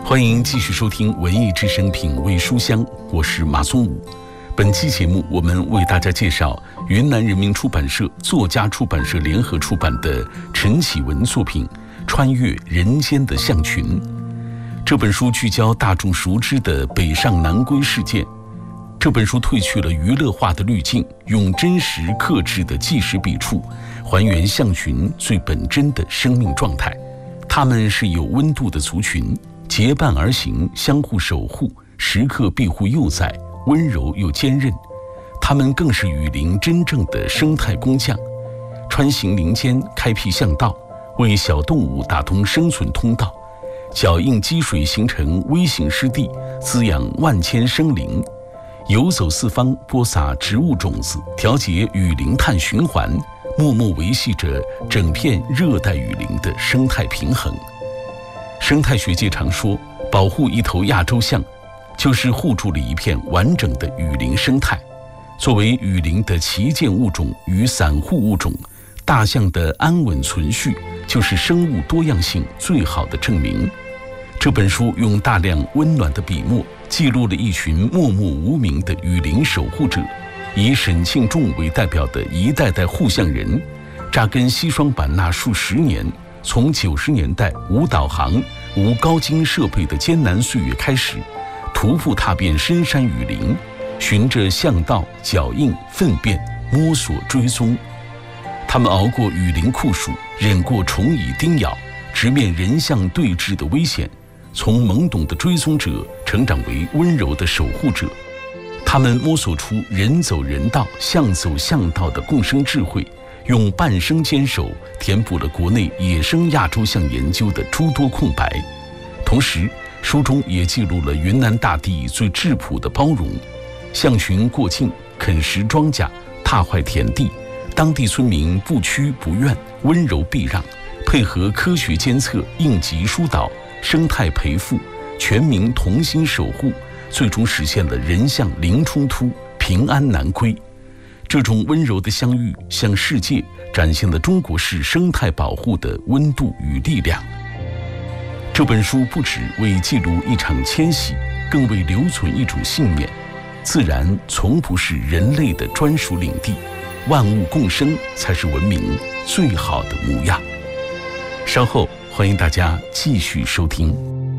欢迎继续收听文艺之声品味书香，我是马松武。本期节目我们为大家介绍云南人民出版社作家出版社联合出版的陈启文作品《穿越人间的象群》。这本书聚焦大众熟知的北上南归事件。这本书褪去了娱乐化的滤镜，用真实克制的纪实笔触还原象群最本真的生命状态。他们是有温度的族群，结伴而行，相互守护，时刻庇护幼崽，温柔又坚韧。他们更是雨林真正的生态工匠，穿行林间，开辟巷道，为小动物打通生存通道，脚印积水形成微型湿地，滋养万千生灵，游走四方，播撒植物种子，调节雨林碳循环，默默维系着整片热带雨林的生态平衡。生态学界常说，保护一头亚洲象，就是护住了一片完整的雨林生态。作为雨林的旗舰物种与散户物种，大象的安稳存续就是生物多样性最好的证明。这本书用大量温暖的笔墨，记录了一群默默无名的雨林守护者，以沈庆仲为代表的一代代护象人，扎根西双版纳数十年，从90年代无导航、无高精设备的艰难岁月开始，徒步踏遍深山雨林，循着巷道、脚印、粪便摸索追踪。他们熬过雨林酷暑，忍过虫蚁叮咬，直面人象对峙的危险，从懵懂的追踪者成长为温柔的守护者。他们摸索出人走人道、象走象道的共生智慧，用半生坚守填补了国内野生亚洲象研究的诸多空白。同时，书中也记录了云南大地最质朴的包容。象群过境，啃食庄稼，踏坏田地，当地村民不屈不怨，温柔避让，配合科学监测，应急疏导，生态陪护，全民同心守护，最终实现了人象零冲突，平安南归。这种温柔的相遇，向世界展现了中国式生态保护的温度与力量。这本书不只为记录一场迁徙，更为留存一种信念：自然从不是人类的专属领地，万物共生才是文明最好的模样。稍后欢迎大家继续收听。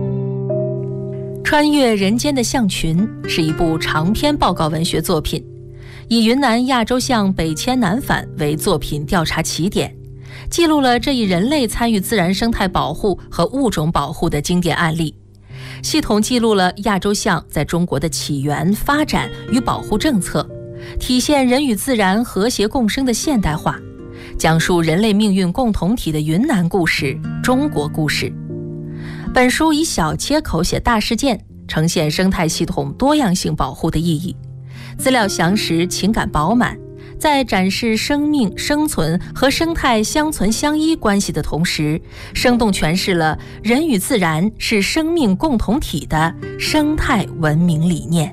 穿越人间的象群是一部长篇报告文学作品，以云南亚洲象北迁南返为作品调查起点，记录了这一人类参与自然生态保护和物种保护的经典案例，系统记录了亚洲象在中国的起源、发展与保护政策，体现人与自然和谐共生的现代化，讲述人类命运共同体的云南故事、中国故事。本书以小切口写大事件，呈现生态系统多样性保护的意义，资料详实，情感饱满，在展示生命、生存和生态相存相依关系的同时，生动诠释了人与自然是生命共同体的生态文明理念。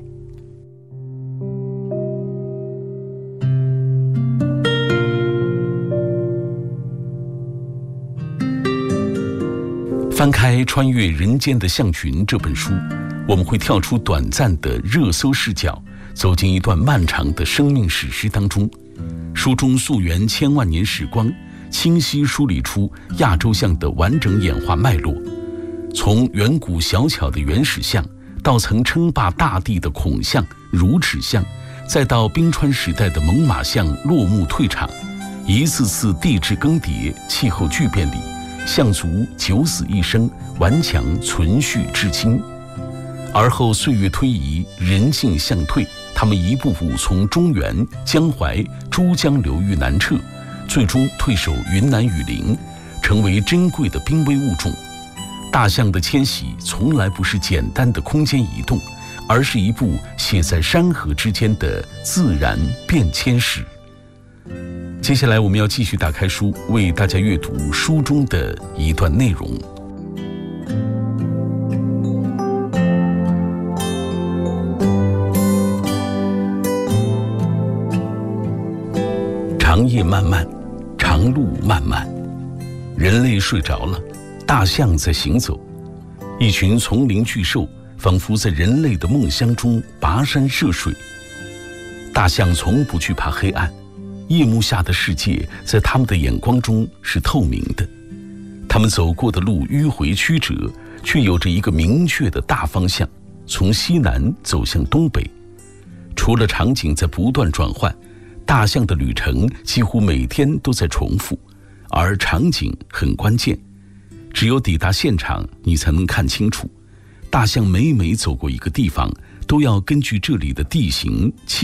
翻开《穿越人间的象群》这本书，我们会跳出短暂的热搜视角，走进一段漫长的生命史诗当中。书中溯源千万年时光，清晰梳理出亚洲象的完整演化脉络，从远古小巧的原始象，到曾称霸大地的孔象、乳齿象，再到冰川时代的猛犸象落幕退场，一次次地质更迭、气候巨变里，象族九死一生，顽强存续至今。而后岁月推移，人境向退，他们一步步从中原、江淮、珠江流域南撤，最终退守云南雨林，成为珍贵的濒危物种。大象的迁徙从来不是简单的空间移动，而是一部写在山河之间的自然变迁史。接下来我们要继续打开书，为大家阅读书中的一段内容。长夜漫漫，长路漫漫，人类睡着了，大象在行走。 一群丛林巨兽仿佛在人类的梦乡中跋山涉水。大象从不惧怕黑暗，夜幕下的世界在他们的眼光中是透明的。他们走过的路迂回曲折，却有着一个明确的大方向，从西南走向东北。除了场景在不断转换，大象的旅程几乎每天都在重复，而场景很关键。只有抵达现场，你才能看清楚。大象每走过一个地方，都要根据这里的地形、气